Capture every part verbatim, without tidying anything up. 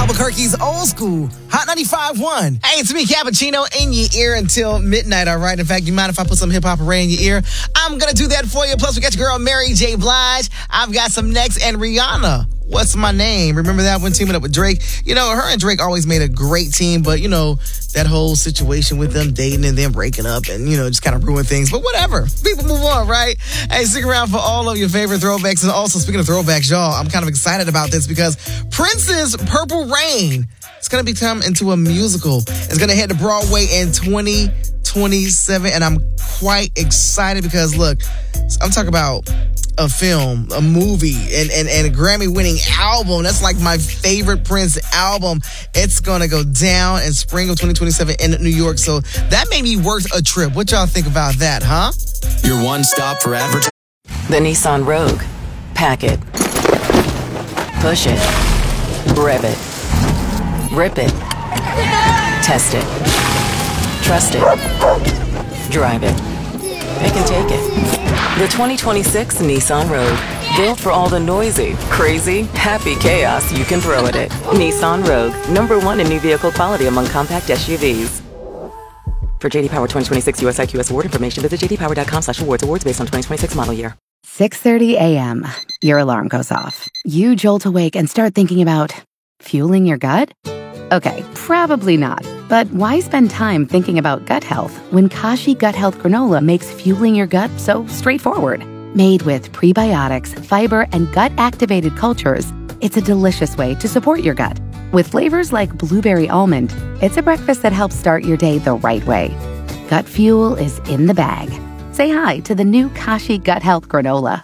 Albuquerque's old school Hot ninety-five point one. Hey, it's me, Cappuccino, in your ear until midnight, all right? In fact, you mind if I put some hip-hop array in your ear? I'm going to do that for you. Plus, we got your girl, Mary J. Blige. I've got some next, and Rihanna. What's my name? Remember that one teaming up with Drake? You know, her and Drake always made a great team, but, you know, that whole situation with them dating and then breaking up and, you know, just kind of ruin things. But whatever. People move on, right? Hey, stick around for all of your favorite throwbacks. And also, speaking of throwbacks, y'all, I'm kind of excited about this because Prince's Purple Rain is going to become into a musical. It's going to head to Broadway in twenty twenty-seven. And I'm quite excited because, look, I'm talking about a film, a movie, and, and, and a Grammy-winning album. That's like my favorite Prince album. It's going to go down in spring of twenty twenty-seven in New York. So that made me worth a trip. What y'all think about that, huh? Your one stop for advertising. The Nissan Rogue. Pack it. Push it. Rev it. Rip it. Test it. Trust it. Drive it. Pick and take it. The twenty twenty-six Nissan Rogue. Built for all the noisy, crazy, happy chaos you can throw at it. Nissan Rogue. Number one in new vehicle quality among compact S U Vs. For J D Power twenty twenty-six U S I Q S award information, visit j d power dot com slash awards. Awards based on twenty twenty-six model year. six thirty a.m. Your alarm goes off. You jolt awake and start thinking about fueling your gut? Okay, probably not. But why spend time thinking about gut health when Kashi Gut Health Granola makes fueling your gut so straightforward? Made with prebiotics, fiber, and gut-activated cultures, it's a delicious way to support your gut. With flavors like blueberry almond, it's a breakfast that helps start your day the right way. Gut fuel is in the bag. Say hi to the new Kashi Gut Health Granola.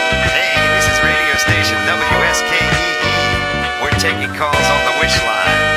Hey, this is radio station W S K E E. We're taking calls on the wish line.